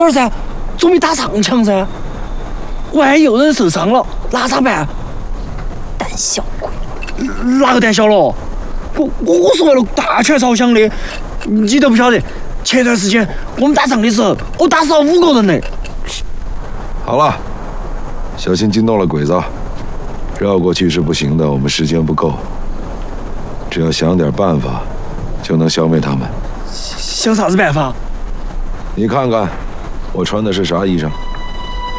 儿噻，准备打上墙噻。万一有人受伤了，那咋办？ 胆小鬼！ 哪个胆小了？我是为了大权着想的，你都不晓得。前段时间我们打仗的时候，我打死了5个人呢。 好了，小心惊动了鬼子，绕过去是不行的，我们时间不够。只要想点办法，就能消灭他们。 想啥子办法？ 你看看，我穿的是啥衣裳？